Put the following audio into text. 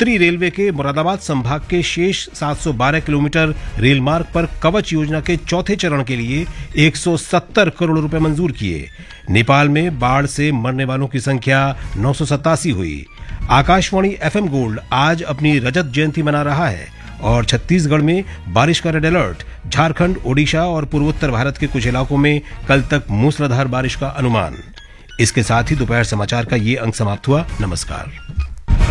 उत्तरी रेलवे के मुरादाबाद संभाग के शेष 712 किलोमीटर रेल मार्ग पर कवच योजना के चौथे चरण के लिए 170 करोड़ रुपए मंजूर किए। नेपाल में बाढ़ से मरने वालों की संख्या 987 हुई। आकाशवाणी FM गोल्ड आज अपनी रजत जयंती मना रहा है और छत्तीसगढ़ में बारिश का रेड अलर्ट। झारखंड, ओडिशा और पूर्वोत्तर भारत के कुछ इलाकों में कल तक मूसलाधार बारिश का अनुमान। इसके साथ ही दोपहर समाचार का ये अंक समाप्त हुआ। नमस्कार।